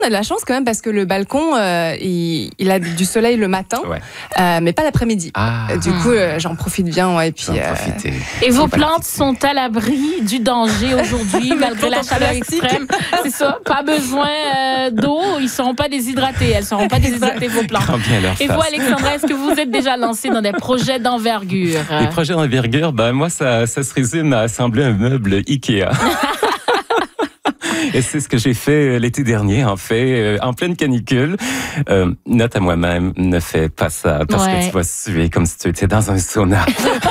on a de la chance quand même parce que le balcon, il a du soleil le matin, mais pas l'après-midi. Du coup, j'en profite bien. Et puis, et vos plantes sont à l'abri du danger aujourd'hui, malgré la chaleur extrême. C'est ça, pas besoin d'eau, ils ne seront pas déshydratés. Elles ne seront pas déshydratées, vos plantes. Et vous, Alexandra, est-ce que vous êtes déjà lancée dans des projets d'envergure? Des projets d'envergure, moi, ça se résume à assembler un meuble Ikea. Et c'est ce que j'ai fait l'été dernier, en fait, en pleine canicule. Note à moi-même, ne fais pas ça, parce que tu vas suer comme si tu étais dans un sauna.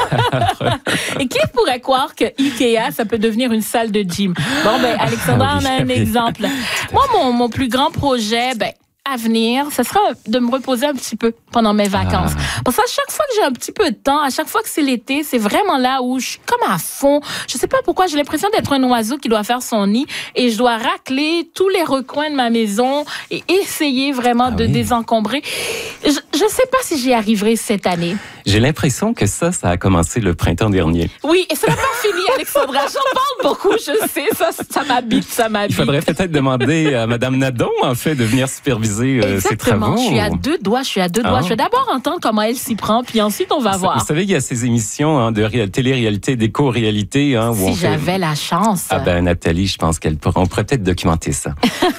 Et qui pourrait croire que Ikea, ça peut devenir une salle de gym? Bon, Alexandra en a un exemple. Moi, mon plus grand projet, à venir, ce sera de me reposer un petit peu pendant mes vacances. Parce qu'à chaque fois que j'ai un petit peu de temps, à chaque fois que c'est l'été, c'est vraiment là où je suis comme à fond. Je sais pas pourquoi, j'ai l'impression d'être un oiseau qui doit faire son nid et je dois racler tous les recoins de ma maison et essayer vraiment de désencombrer. Je sais pas si j'y arriverai cette année. J'ai l'impression que ça a commencé le printemps dernier. Oui, et ça n'a pas fini, Alexandra. J'en parle beaucoup, je sais. Ça m'habite. Il faudrait peut-être demander à Mme Nadon, en fait, de venir superviser ses travaux. Je suis à deux doigts. Je vais d'abord entendre comment elle s'y prend, puis ensuite, on va voir. Vous savez, il y a ces émissions de télé-réalité, d'éco-réalité. Si j'avais la chance. Nathalie, je pense on pourrait peut-être documenter ça.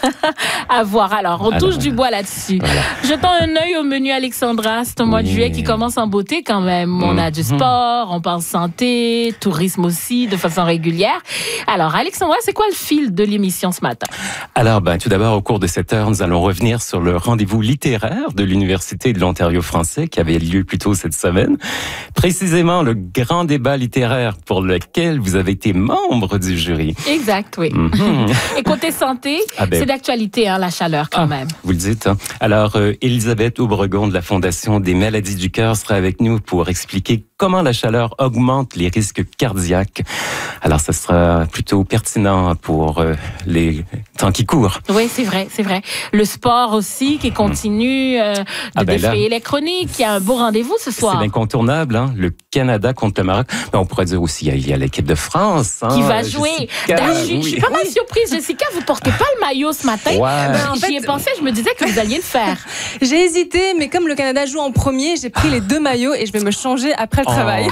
À voir. Alors, on touche du bois là-dessus. Voilà. Jetons un œil au menu, Alexandra. C'est un mois de juillet qui commence en beauté quand même. On a du sport, on parle santé, tourisme aussi, de façon régulière. Alors, Alexandra, c'est quoi le fil de l'émission ce matin? Alors, tout d'abord, au cours de cette heure, nous allons revenir sur le rendez-vous littéraire de l'Université de l'Ontario français qui avait lieu plus tôt cette semaine. Précisément, le grand débat littéraire pour lequel vous avez été membre du jury. Exact, oui. Et côté santé, c'est d'actualité, la chaleur quand même. Vous le dites. Alors, Elisabeth Aubregon de la Fondation des maladies du cœur sera avec nous pour expliquer comment la chaleur augmente les risques cardiaques. Alors, ce sera plutôt pertinent pour les temps qui courent. Oui, c'est vrai. Le sport aussi qui continue de défrayer les chroniques. Il y a un beau rendez-vous ce soir. C'est l'incontournable, le Canada contre le Maroc. On pourrait dire aussi, il y a l'équipe de France. Qui va jouer. Je suis pas mal surprise, Jessica, vous portez pas le maillot ce matin. J'y ai pensé, je me disais que vous alliez le faire. J'ai hésité, mais comme le Canada joue en premier, j'ai pris les 2 maillots et je vais me changer après le travail.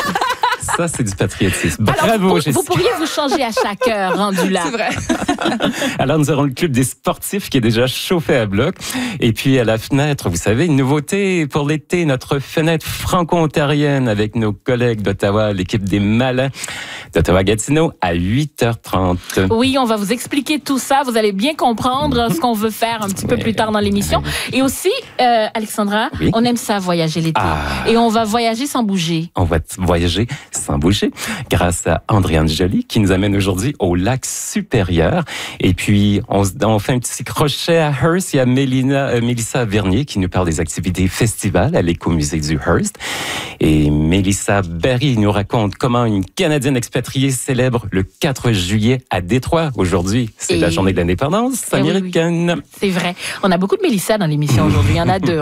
Ça, c'est du patriotisme. Alors, bravo, Jessica. Vous pourriez vous changer à chaque heure, rendu là. C'est vrai. Alors, nous aurons le club des sportifs qui est déjà chauffé à bloc. Et puis, à la fenêtre, vous savez, une nouveauté pour l'été, notre fenêtre franco-ontarienne avec nos collègues d'Ottawa, l'équipe des Malins d'Ottawa-Gatineau à 8h30. Oui, on va vous expliquer tout ça. Vous allez bien comprendre ce qu'on veut faire un petit peu plus tard dans l'émission. Et aussi, Alexandra, on aime ça, voyager l'été. Et on va voyager sans bouger. On va voyager sans bouger grâce à Andréane Joly qui nous amène aujourd'hui au lac supérieur. Et puis, on fait un petit crochet à Hearst. Il y a Mélissa Vernier qui nous parle des activités festivals à l'écomusée du Hearst. Et Mélissa Barry nous raconte comment une Canadienne expatriée célèbre le 4 juillet à Détroit. Aujourd'hui, c'est la journée de l'indépendance américaine. Oui. C'est vrai. On a beaucoup de Mélissa dans l'émission aujourd'hui. Il y en a 2.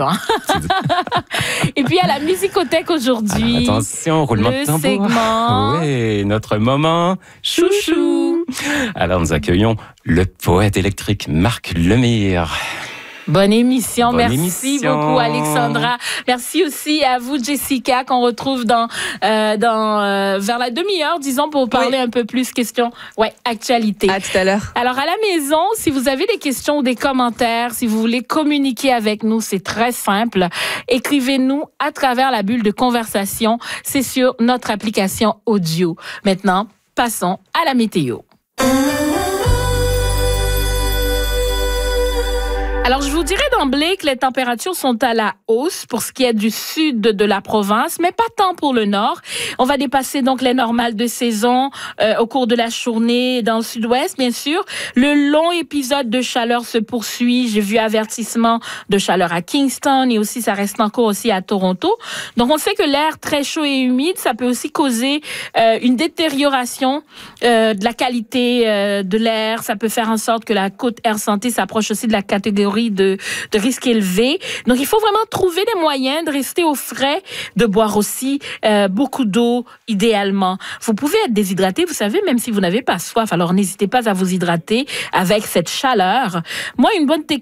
Et puis, à la musicothèque aujourd'hui. Alors, attention, roulement de tambour. Segment. Oui, notre moment chouchou. Alors, nous accueillons le poète électrique Marc Lemire. Bonne émission. Merci beaucoup, Alexandra. Merci aussi à vous, Jessica, qu'on retrouve vers la demi-heure, disons, pour parler un peu plus actualité. À tout à l'heure. Alors, à la maison, si vous avez des questions ou des commentaires, si vous voulez communiquer avec nous, c'est très simple. Écrivez-nous à travers la bulle de conversation. C'est sur notre application audio. Maintenant, passons à la météo. Alors, je vous dirais d'emblée que les températures sont à la hausse pour ce qui est du sud de la province, mais pas tant pour le nord. On va dépasser donc les normales de saison au cours de la journée dans le sud-ouest, bien sûr. Le long épisode de chaleur se poursuit. J'ai vu avertissement de chaleur à Kingston et aussi, ça reste encore aussi à Toronto. Donc, on sait que l'air très chaud et humide, ça peut aussi causer une détérioration de la qualité de l'air. Ça peut faire en sorte que la Côte Air Santé s'approche aussi de la catégorie catégorie de risque élevé. Donc, il faut vraiment trouver des moyens de rester au frais, de boire aussi beaucoup d'eau, idéalement. Vous pouvez être déshydraté, vous savez, même si vous n'avez pas soif. Alors, n'hésitez pas à vous hydrater avec cette chaleur. Moi, une bonne technique